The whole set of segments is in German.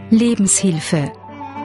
Lebenshilfe.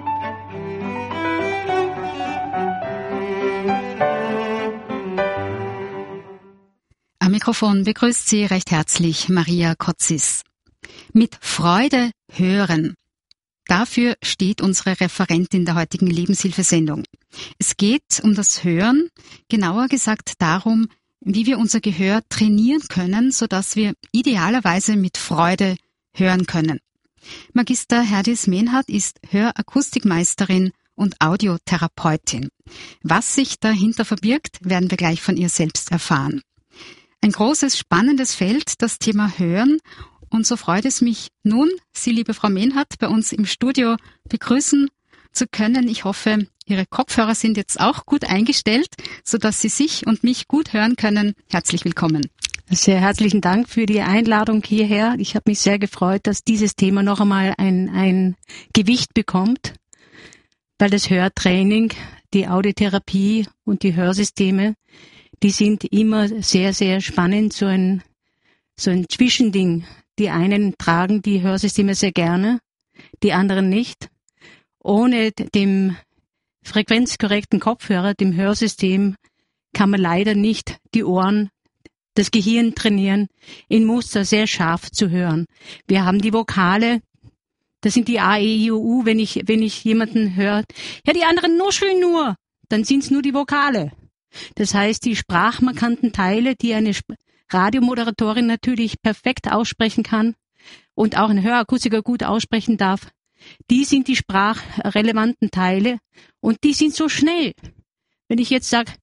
Am Mikrofon begrüßt Sie recht herzlich Maria Kotzis. Mit Freude hören. Dafür steht unsere Referentin der heutigen Lebenshilfesendung. Es geht um das Hören, genauer gesagt darum, wie wir unser Gehör trainieren können, sodass wir idealerweise mit Freude hören können. Magister Herdis Menhardt ist Hörakustikmeisterin und Audiotherapeutin. Was sich dahinter verbirgt, werden wir gleich von ihr selbst erfahren. Ein großes, spannendes Feld, das Thema Hören. Und so freut es mich nun, Sie, liebe Frau Menhardt, bei uns im Studio begrüßen zu können. Ich hoffe, Ihre Kopfhörer sind jetzt auch gut eingestellt, sodass Sie sich und mich gut hören können. Herzlich willkommen. Sehr herzlichen Dank für die Einladung hierher. Ich habe mich sehr gefreut, dass dieses Thema noch einmal ein Gewicht bekommt, weil das Hörtraining, die Audiotherapie und die Hörsysteme, die sind immer sehr, sehr spannend, so ein Zwischending. Die einen tragen die Hörsysteme sehr gerne, die anderen nicht. Ohne dem frequenzkorrekten Kopfhörer, dem Hörsystem, kann man leider nicht die Ohren, das Gehirn trainieren, in Muster sehr scharf zu hören. Wir haben die Vokale, das sind die A, E, I, O, U. Wenn ich jemanden höre, ja, die anderen nuscheln nur, dann sind's nur die Vokale. Das heißt, die sprachmarkanten Teile, die eine Radiomoderatorin natürlich perfekt aussprechen kann und auch ein Hörakustiker gut aussprechen darf, die sind die sprachrelevanten Teile und die sind so schnell. Wenn ich jetzt sage,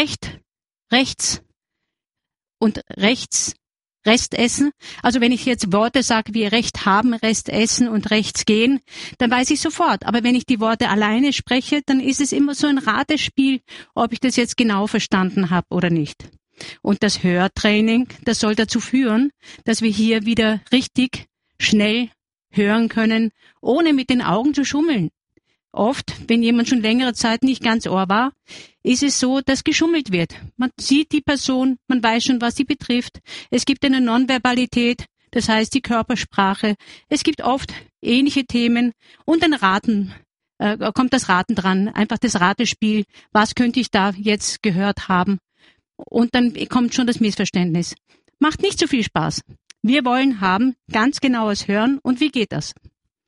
rechts und rechts, Rest essen, also wenn ich jetzt Worte sage wie Recht haben, Rest essen und rechts gehen, dann weiß ich sofort. Aber wenn ich die Worte alleine spreche, dann ist es immer so ein Ratespiel, ob ich das jetzt genau verstanden habe oder nicht. Und das Hörtraining, das soll dazu führen, dass wir hier wieder richtig schnell hören können, ohne mit den Augen zu schummeln. Oft, wenn jemand schon längere Zeit nicht ganz ohr war, ist es so, dass geschummelt wird. Man sieht die Person, man weiß schon, was sie betrifft. Es gibt eine Nonverbalität, das heißt die Körpersprache. Es gibt oft ähnliche Themen und dann kommt das Raten dran, einfach das Ratespiel. Was könnte ich da jetzt gehört haben? Und dann kommt schon das Missverständnis. Macht nicht so viel Spaß. Wir wollen haben ganz genaues Hören. Und wie geht das?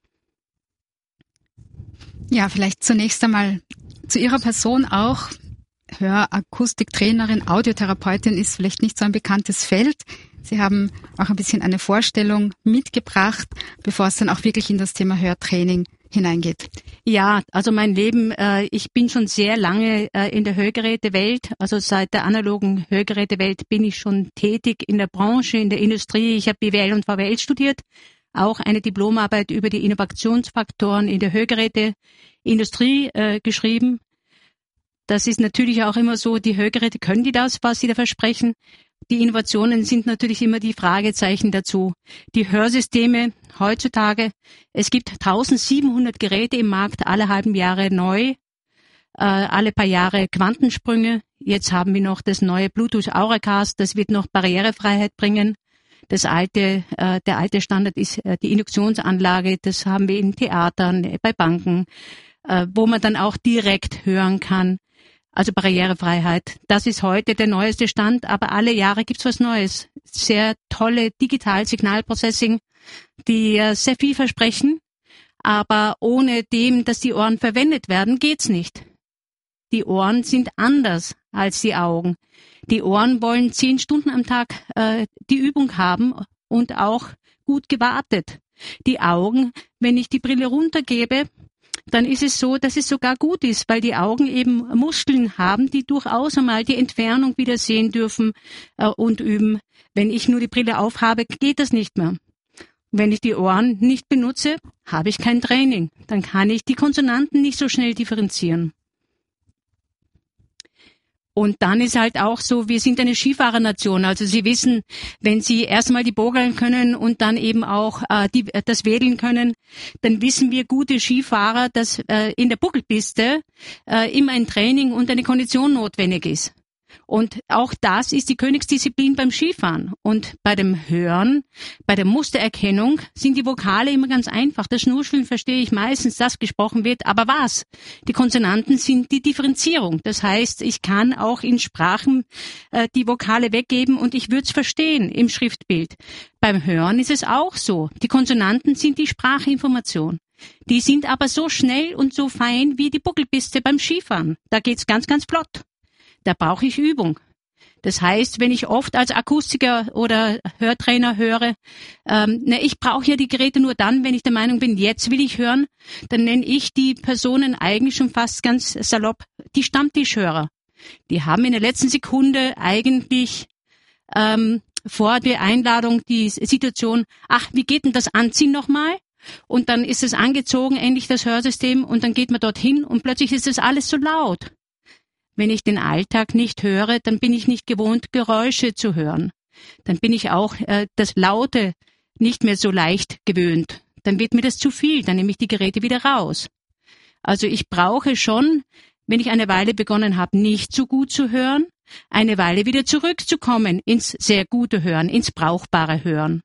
Ja, vielleicht zunächst einmal zu Ihrer Person auch. Hörakustiktrainerin, Audiotherapeutin ist vielleicht nicht so ein bekanntes Feld. Sie haben auch ein bisschen eine Vorstellung mitgebracht, bevor es dann auch wirklich in das Thema Hörtraining hineingeht. Ja, also mein Leben, ich bin schon sehr lange in der Hörgerätewelt, also seit der analogen Hörgerätewelt bin ich schon tätig in der Branche, in der Industrie. Ich habe BWL und VWL studiert, auch eine Diplomarbeit über die Innovationsfaktoren in der Hörgeräteindustrie geschrieben. Das ist natürlich auch immer so, die Hörgeräte, können die das, was sie da versprechen? Die Innovationen sind natürlich immer die Fragezeichen dazu. Die Hörsysteme heutzutage, es gibt 1700 Geräte im Markt, alle halben Jahre neu, alle paar Jahre Quantensprünge. Jetzt haben wir noch das neue Bluetooth Auracast, das wird noch Barrierefreiheit bringen. Der alte Standard ist die Induktionsanlage, das haben wir in Theatern, bei Banken, wo man dann auch direkt hören kann. Also Barrierefreiheit, das ist heute der neueste Stand, aber alle Jahre gibt's was Neues. Sehr tolle Digital-Signalprocessing, die sehr viel versprechen, aber ohne dem, dass die Ohren verwendet werden, geht's nicht. Die Ohren sind anders als die Augen. Die Ohren wollen 10 Stunden am Tag die Übung haben und auch gut gewartet. Die Augen, wenn ich die Brille runtergebe, dann ist es so, dass es sogar gut ist, weil die Augen eben Muskeln haben, die durchaus einmal die Entfernung wieder sehen dürfen und üben. Wenn ich nur die Brille aufhabe, geht das nicht mehr. Wenn ich die Ohren nicht benutze, habe ich kein Training. Dann kann ich die Konsonanten nicht so schnell differenzieren. Und dann ist halt auch so, wir sind eine Skifahrernation. Also Sie wissen, wenn Sie erstmal die Bogeln können und dann eben auch das Wedeln können, dann wissen wir gute Skifahrer, dass in der Buckelpiste immer ein Training und eine Kondition notwendig ist. Und auch das ist die Königsdisziplin beim Skifahren. Und bei dem Hören, bei der Mustererkennung sind die Vokale immer ganz einfach. Das Schnurspielen verstehe ich meistens, dass gesprochen wird. Aber was? Die Konsonanten sind die Differenzierung. Das heißt, ich kann auch in Sprachen die Vokale weggeben und ich würde es verstehen im Schriftbild. Beim Hören ist es auch so. Die Konsonanten sind die Sprachinformation. Die sind aber so schnell und so fein wie die Buckelpiste beim Skifahren. Da geht's ganz, ganz flott. Da brauche ich Übung. Das heißt, wenn ich oft als Akustiker oder Hörtrainer höre, ich brauche ja die Geräte nur dann, wenn ich der Meinung bin, jetzt will ich hören, dann nenne ich die Personen eigentlich schon fast ganz salopp die Stammtischhörer. Die haben in der letzten Sekunde eigentlich vor der Einladung die Situation, ach, wie geht denn das Anziehen nochmal? Und dann ist es angezogen, endlich das Hörsystem, und dann geht man dorthin und plötzlich ist das alles so laut. Wenn ich den Alltag nicht höre, dann bin ich nicht gewohnt, Geräusche zu hören. Dann bin ich auch das Laute nicht mehr so leicht gewöhnt. Dann wird mir das zu viel, dann nehme ich die Geräte wieder raus. Also ich brauche schon, wenn ich eine Weile begonnen habe, nicht so gut zu hören, eine Weile wieder zurückzukommen ins sehr gute Hören, ins brauchbare Hören.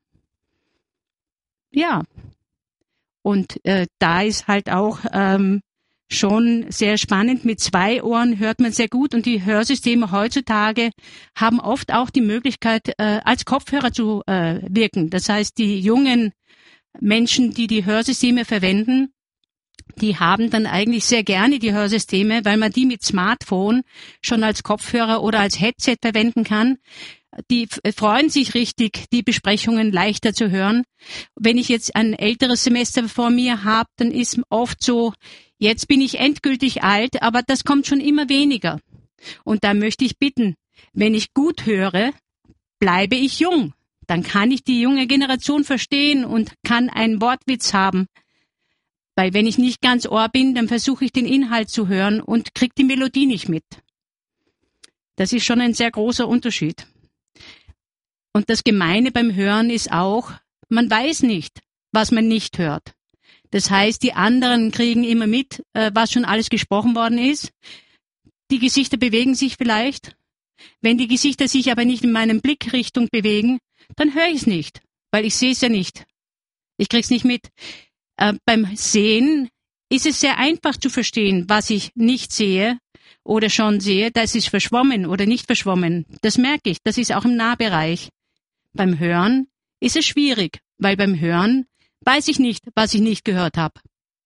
Ja, und da ist halt auch schon sehr spannend. Mit 2 Ohren hört man sehr gut, und die Hörsysteme heutzutage haben oft auch die Möglichkeit, als Kopfhörer zu wirken. Das heißt, die jungen Menschen, die die Hörsysteme verwenden, die haben dann eigentlich sehr gerne die Hörsysteme, weil man die mit Smartphone schon als Kopfhörer oder als Headset verwenden kann. Die freuen sich richtig, die Besprechungen leichter zu hören. Wenn ich jetzt ein älteres Semester vor mir habe, dann ist oft so, jetzt bin ich endgültig alt, aber das kommt schon immer weniger. Und da möchte ich bitten, wenn ich gut höre, bleibe ich jung. Dann kann ich die junge Generation verstehen und kann einen Wortwitz haben. Weil wenn ich nicht ganz Ohr bin, dann versuche ich den Inhalt zu hören und kriege die Melodie nicht mit. Das ist schon ein sehr großer Unterschied. Und das Gemeine beim Hören ist auch, man weiß nicht, was man nicht hört. Das heißt, die anderen kriegen immer mit, was schon alles gesprochen worden ist. Die Gesichter bewegen sich vielleicht. Wenn die Gesichter sich aber nicht in meinem Blickrichtung bewegen, dann höre ich es nicht, weil ich sehe es ja nicht. Ich krieg's nicht mit. Beim Sehen ist es sehr einfach zu verstehen, was ich nicht sehe oder schon sehe. Das ist verschwommen oder nicht verschwommen. Das merke ich. Das ist auch im Nahbereich. Beim Hören ist es schwierig, weil beim Hören weiß ich nicht, was ich nicht gehört habe.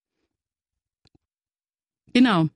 Genau.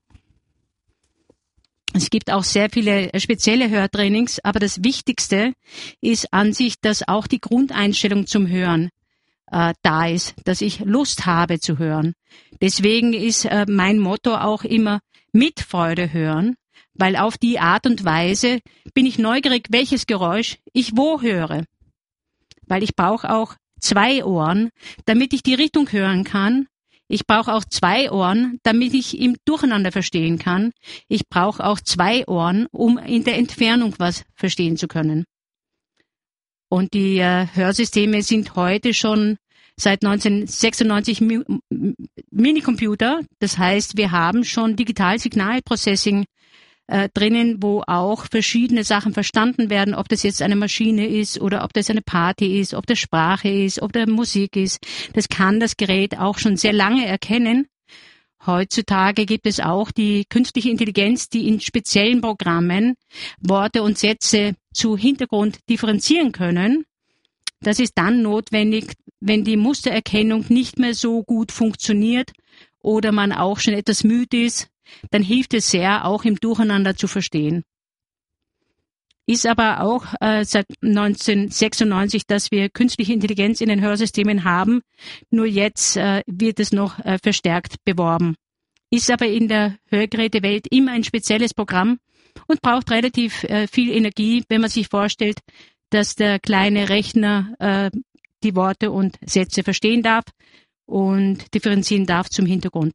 Es gibt auch sehr viele spezielle Hörtrainings, aber das Wichtigste ist an sich, dass auch die Grundeinstellung zum Hören da ist, dass ich Lust habe zu hören. Deswegen ist mein Motto auch immer mit Freude hören, weil auf die Art und Weise bin ich neugierig, welches Geräusch ich wo höre. Weil ich brauche auch 2 Ohren, damit ich die Richtung hören kann. Ich brauche auch 2 Ohren, damit ich im Durcheinander verstehen kann. Ich brauche auch 2 Ohren, um in der Entfernung was verstehen zu können. Und die Hörsysteme sind heute schon seit 1996 Minicomputer. Das heißt, wir haben schon Digital-Signal-Processing drinnen, wo auch verschiedene Sachen verstanden werden, ob das jetzt eine Maschine ist oder ob das eine Party ist, ob das Sprache ist, ob das Musik ist. Das kann das Gerät auch schon sehr lange erkennen. Heutzutage gibt es auch die künstliche Intelligenz, die in speziellen Programmen Worte und Sätze zu Hintergrund differenzieren können. Das ist dann notwendig, wenn die Mustererkennung nicht mehr so gut funktioniert oder man auch schon etwas müde ist. Dann hilft es sehr, auch im Durcheinander zu verstehen. Ist aber auch seit 1996, dass wir künstliche Intelligenz in den Hörsystemen haben. Nur jetzt wird es noch verstärkt beworben. Ist aber in der Hörgerätewelt immer ein spezielles Programm und braucht relativ viel Energie, wenn man sich vorstellt, dass der kleine Rechner die Worte und Sätze verstehen darf und differenzieren darf zum Hintergrund.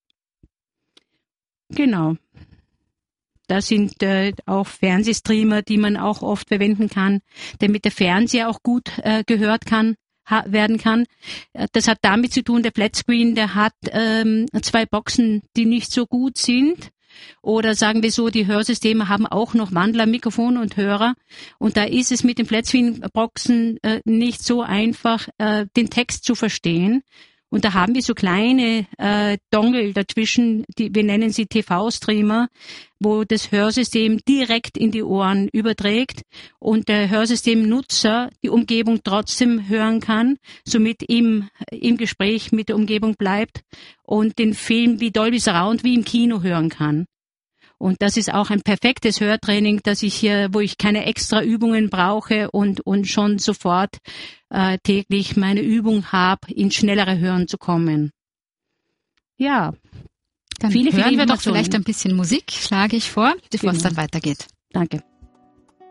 Genau. Das sind auch Fernsehstreamer, die man auch oft verwenden kann, damit der Fernseher auch gut gehört werden kann. Das hat damit zu tun, der Flatscreen, der hat 2 Boxen, die nicht so gut sind. Oder sagen wir so, die Hörsysteme haben auch noch Wandler, Mikrofon und Hörer. Und da ist es mit den Flatscreen-Boxen nicht so einfach, den Text zu verstehen. Und da haben wir so kleine Dongle dazwischen, wir nennen sie TV-Streamer, wo das Hörsystem direkt in die Ohren überträgt und der Hörsystemnutzer die Umgebung trotzdem hören kann, somit im Gespräch mit der Umgebung bleibt und den Film wie Dolby Surround wie im Kino hören kann. Und das ist auch ein perfektes Hörtraining, wo ich keine extra Übungen brauche und schon sofort täglich meine Übung habe, ins schnellere Hören zu kommen. Ja. Dann hören wir doch vielleicht ein bisschen Musik, schlage ich vor, bevor es dann weitergeht. Danke.